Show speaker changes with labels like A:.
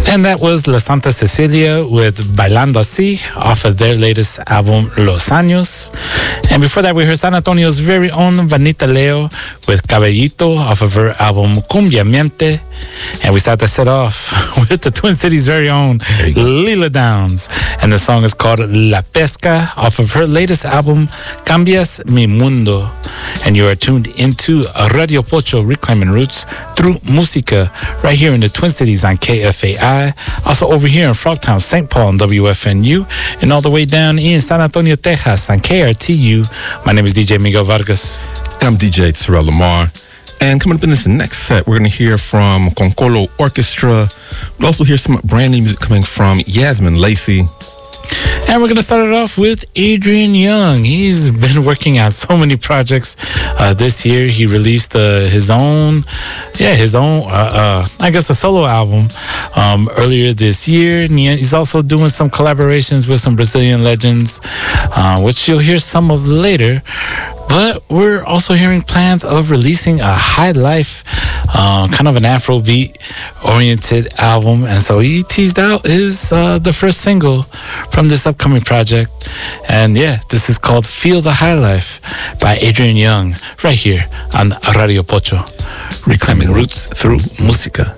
A: And that was La Santa Cecilia with Bailando Así off of their latest album, Los Años. And before that, we heard San Antonio's very own Vanita Leo with Cabellito off of her album Cumbia Miente. And we started to set off with the Twin Cities' very own Lila Downs. And the song is called La Pesca off of her latest album, Cambias Mi Mundo. And you are tuned into Radio Pocho, reclaiming roots through música, right here in the Twin Cities on KFAI. Also over here in Frogtown, St. Paul on WFNU. And all the way down in San Antonio, Texas on KRTU. My name is DJ Miguel Vargas.
B: And I'm DJ Terrell Lamar. And coming up in this next set, we're going to hear from Concolo Orchestra. We'll also hear some brand new music coming from Yasmin Lacey.
A: And we're going to start it off with Adrian Younge. He's been working on so many projects this year. He released his own, I guess, a solo album earlier this year. And he's also doing some collaborations with some Brazilian legends, which you'll hear some of later. But we're also hearing plans of releasing a high life, kind of an Afrobeat-oriented album. And so he teased out the first single from this upcoming project. And yeah, this is called Feel the High Life by Adrian Younge, right here on Radio Pocho, reclaiming roots through música.